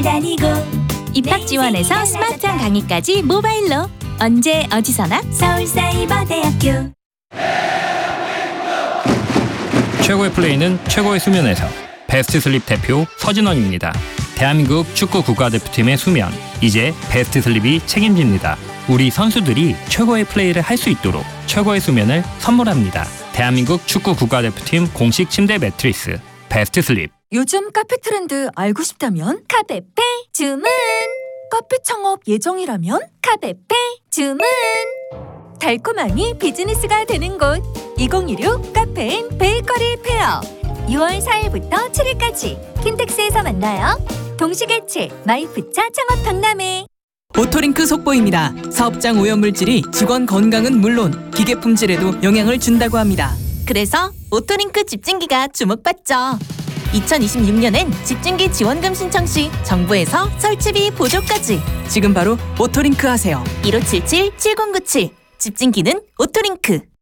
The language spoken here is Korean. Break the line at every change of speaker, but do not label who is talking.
기다리고
입학 지원에서 스마트한 강의까지 모바일로 언제 어디서나
서울사이버대학교.
최고의 플레이는 최고의 수면에서. 베스트 슬립 대표 서진원입니다. 대한민국 축구 국가대표팀의 수면, 이제 베스트 슬립이 책임집니다. 우리 선수들이 최고의 플레이를 할 수 있도록 최고의 수면을 선물합니다. 대한민국 축구 국가대표팀 공식 침대 매트리스 베스트 슬립.
요즘 카페 트렌드 알고 싶다면
카페페 주문.
카페 창업 예정이라면
카페페 주문. 달콤함이 비즈니스가 되는 곳 2016 카페인 베이커리 페어 6월 4일부터 7일까지 킨텍스에서 만나요. 동시개최 마이프차 창업 박람회.
오토링크 속보입니다. 사업장 오염물질이 직원 건강은 물론 기계 품질에도 영향을 준다고 합니다.
그래서 오토링크 집진기가 주목받죠. 2026년엔 집진기 지원금 신청 시 정부에서 설치비 보조까지.
지금 바로 오토링크 하세요.
1577-7097 집진기는 오토링크.